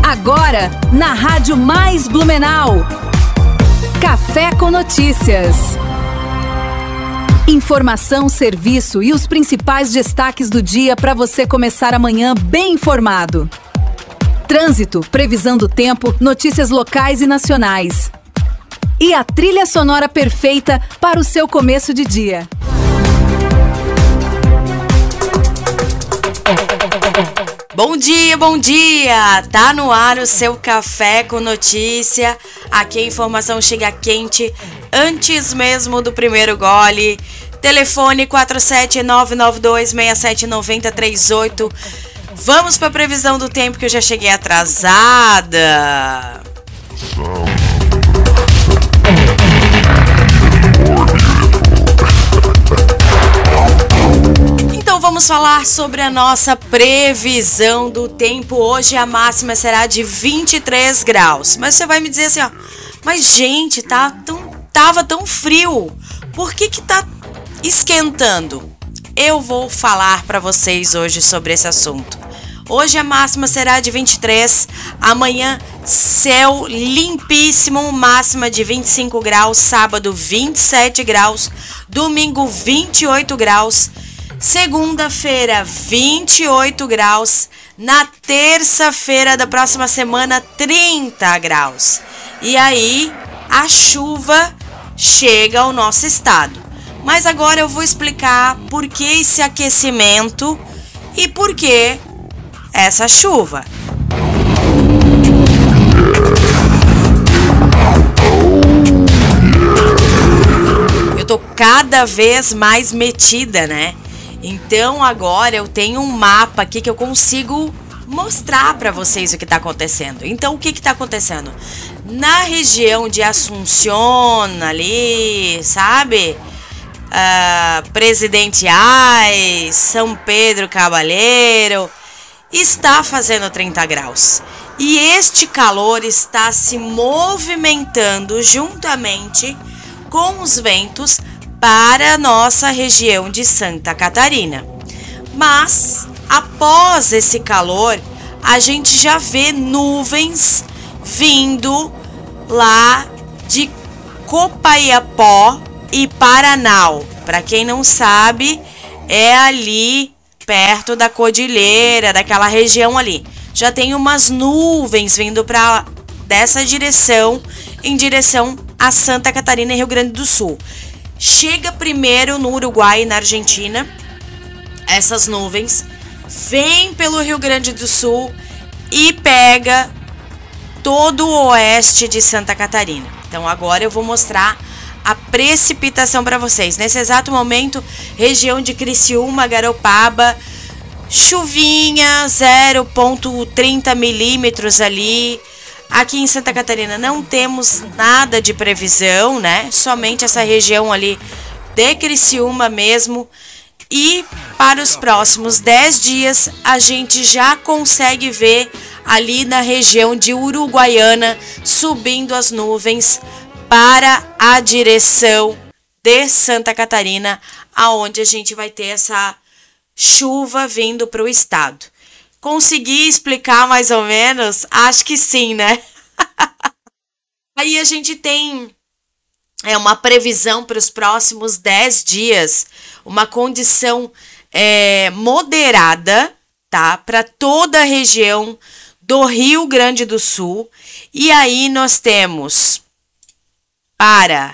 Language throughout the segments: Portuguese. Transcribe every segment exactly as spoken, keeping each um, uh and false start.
Agora, na Rádio Mais Blumenau. Café com Notícias. Informação, serviço e os principais destaques do dia para você começar amanhã bem informado. Trânsito, previsão do tempo, notícias locais e nacionais. E a trilha sonora perfeita para o seu começo de dia. Bom dia, bom dia! Tá no ar o seu Café com Notícia. Aqui a informação chega quente antes mesmo do primeiro gole. Telefone quatro sete nove nove dois seis sete nove zero três oito. Vamos para a previsão do tempo que eu já cheguei atrasada. Então vamos falar sobre a nossa previsão do tempo. Hoje a máxima será de vinte e três graus. Mas você vai me dizer assim, ó, mas gente, tá tão, tava tão frio. Por que que tá esquentando? Eu vou falar para vocês hoje sobre esse assunto. Hoje a máxima será de vinte e três, amanhã céu limpíssimo, máxima de vinte e cinco graus, sábado vinte e sete graus, domingo vinte e oito graus, segunda-feira vinte e oito graus, na terça-feira da próxima semana trinta graus. E aí a chuva chega ao nosso estado. Mas agora eu vou explicar por que esse aquecimento e por que essa chuva. Eu tô cada vez mais metida, né? Então agora eu tenho um mapa aqui que eu consigo mostrar para vocês o que tá acontecendo. Então o que que tá acontecendo? Na região de Assunção, ali, sabe? Uh, Presidente Ais, São Pedro Cavalheiro, está fazendo trinta graus. E este calor está se movimentando juntamente com os ventos para a nossa região de Santa Catarina. Mas, após esse calor, a gente já vê nuvens vindo lá de Copaiapó e Paraná. Para quem não sabe, é ali perto da cordilheira, daquela região ali. Já tem umas nuvens vindo para dessa direção, em direção a Santa Catarina e Rio Grande do Sul. Chega primeiro no Uruguai e na Argentina, essas nuvens, vem pelo Rio Grande do Sul e pega todo o oeste de Santa Catarina. Então agora eu vou mostrar a precipitação para vocês. Nesse exato momento, região de Criciúma, Garopaba, chuvinha, zero vírgula trinta milímetros ali. Aqui em Santa Catarina não temos nada de previsão, né? Somente essa região ali de Criciúma mesmo. E para os próximos dez dias, a gente já consegue ver ali na região de Uruguaiana subindo as nuvens para a direção de Santa Catarina, aonde a gente vai ter essa chuva vindo para o estado. Consegui explicar mais ou menos? Acho que sim, né? Aí a gente tem é, uma previsão para os próximos dez dias, uma condição é, moderada, tá? Para toda a região do Rio Grande do Sul. E aí nós temos para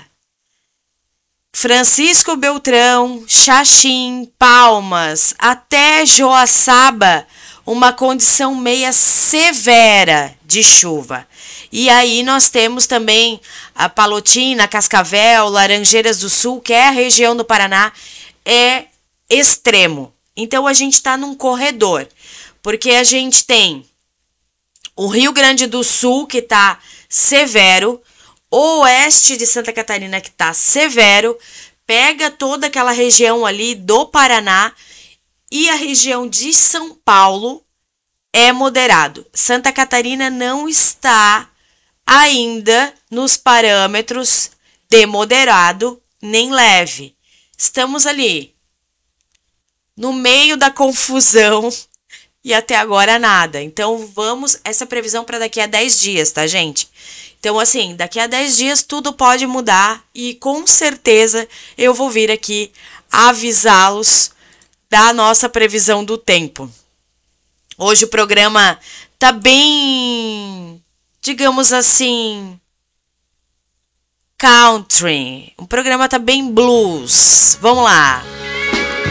Francisco Beltrão, Xaxim, Palmas, até Joaçaba, uma condição meia severa de chuva. E aí nós temos também a Palotina, Cascavel, Laranjeiras do Sul, que é a região do Paraná, é extremo. Então a gente está num corredor, porque a gente tem o Rio Grande do Sul, que está severo, o oeste de Santa Catarina, que está severo, pega toda aquela região ali do Paraná, e a região de São Paulo é moderado. Santa Catarina não está ainda nos parâmetros de moderado nem leve. Estamos ali no meio da confusão e até agora nada. Então vamos, essa previsão para daqui a dez dias, tá, gente? Então assim, daqui a dez dias tudo pode mudar e com certeza eu vou vir aqui avisá-los da nossa previsão do tempo. Hoje o programa tá bem, digamos assim, country. O programa tá bem blues. Vamos lá.